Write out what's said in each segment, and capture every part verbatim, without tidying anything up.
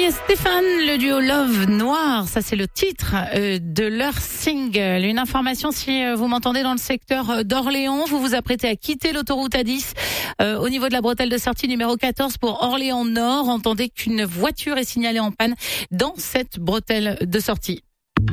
et Stéphane, le duo Love Noir, ça c'est le titre euh, de leur single. Une information, si euh, vous m'entendez dans le secteur d'Orléans, vous vous apprêtez à quitter l'autoroute A dix euh, au niveau de la bretelle de sortie numéro quatorze pour Orléans Nord. Entendez qu'une voiture est signalée en panne dans cette bretelle de sortie.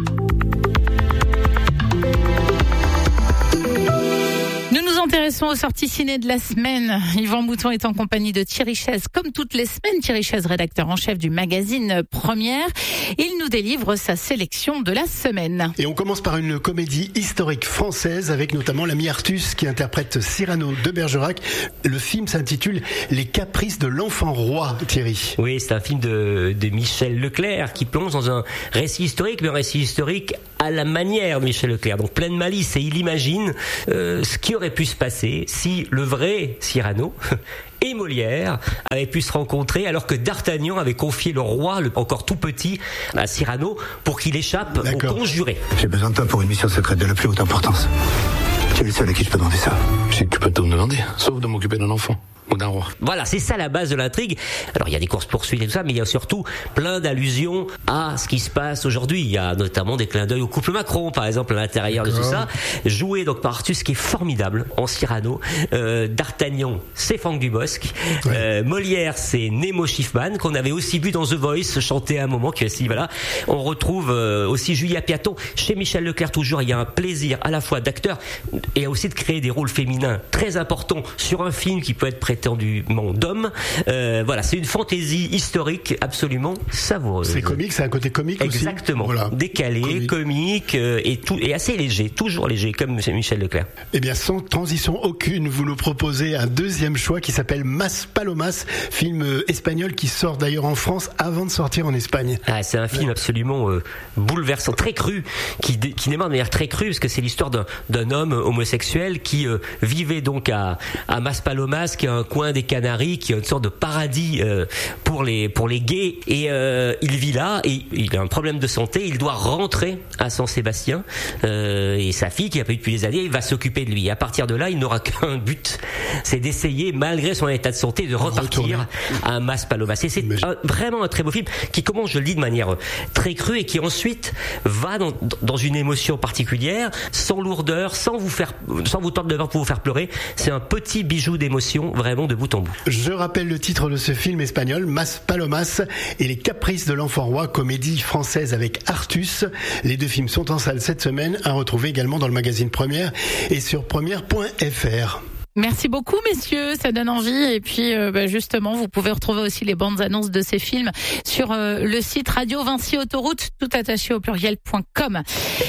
Nous nous intéressons aux sorties ciné de la semaine. Yvan Mouton est en compagnie de Thierry Chaise, comme toutes les semaines. Thierry Chaise, rédacteur en chef du magazine Première. Il nous délivre sa sélection de la semaine. Et on commence par une comédie historique française avec notamment l'ami Artus qui interprète Cyrano de Bergerac. Le film s'intitule Les caprices de l'enfant roi, Thierry. Oui, c'est un film de, de Michel Leclerc qui plonge dans un récit historique, mais un récit historique à la manière de Michel Leclerc. Donc plein de malice, et il imagine euh, ce qui aurait pu se passer si le vrai Cyrano et Molière avaient pu se rencontrer alors que D'Artagnan avait confié le roi, le, encore tout petit, à Cyrano pour qu'il échappe D'accord. au conjuré. J'ai besoin de toi pour une mission secrète de la plus haute importance. Tu es le seul à qui je peux demander ça. Je sais que tu peux tout me demander, sauf de m'occuper d'un enfant. Ou d'un roi. Voilà, c'est ça la base de l'intrigue. Alors il y a des courses-poursuites et tout ça, mais il y a surtout plein d'allusions à ce qui se passe aujourd'hui. Il y a notamment des clins d'œil au couple Macron, par exemple, à l'intérieur D'accord. de tout ça. Joué donc par Artus, qui est formidable en Cyrano. Euh, D'Artagnan, c'est Franck Dubosc. Ouais. Euh, Molière, c'est Nemo Schiffman, qu'on avait aussi vu dans The Voice chanter à un moment. Qui aussi, voilà. On retrouve euh, aussi Julia Piaton. Chez Michel Leclerc, toujours, il y a un plaisir à la fois d'acteur et aussi de créer des rôles féminins très importants sur un film qui peut être prêté du monde d'homme. Euh, voilà, c'est une fantaisie historique absolument savoureuse. C'est comique, c'est un côté comique Exactement. aussi. Exactement. Voilà. Décalé, comique, comique euh, et tout, et assez léger, toujours léger, comme Michel Leclerc. Eh bien, sans transition aucune, vous nous proposez un deuxième choix qui s'appelle Mas Palomas, film espagnol qui sort d'ailleurs en France avant de sortir en Espagne. Ah, c'est un film ouais. absolument euh, bouleversant, très cru, qui, dé, qui démarre de manière très crue, parce que c'est l'histoire d'un, d'un homme homosexuel qui euh, vivait donc à, à Mas Palomas, qui est un coin des Canaries, qui est une sorte de paradis euh, pour les pour les gays, et euh, il vit là et il a un problème de santé, il doit rentrer à San Sébastien euh, et sa fille qui a pas eu depuis des années, il va s'occuper de lui. Et à partir de là, il n'aura qu'un but, c'est d'essayer malgré son état de santé de repartir Retourner. à Mas Palomas. Et c'est un, vraiment un très beau film qui commence, je le dis, de manière très crue et qui ensuite va dans, dans une émotion particulière, sans lourdeur, sans vous faire sans vous tordre le ventre pour vous faire pleurer. C'est un petit bijou d'émotion vraiment de bout en bout. Je rappelle le titre de ce film espagnol, Mas Palomas et les caprices de l'enfant roi, comédie française avec Artus. Les deux films sont en salle cette semaine, à retrouver également dans le magazine Première et sur première point f r. Merci beaucoup, messieurs, ça donne envie. Et puis, euh, bah, justement, vous pouvez retrouver aussi les bandes annonces de ces films sur euh, le site Radio Vinci Autoroute, tout attaché au pluriel point com.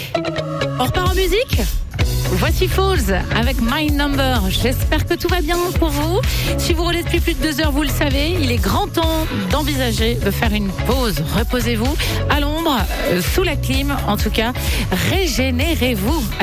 On repart en musique ? Voici Falls avec My Number. J'espère que tout va bien pour vous. Si vous roulez depuis plus de deux heures, vous le savez, il est grand temps d'envisager de faire une pause. Reposez-vous à l'ombre, euh, sous la clim. En tout cas, régénérez-vous.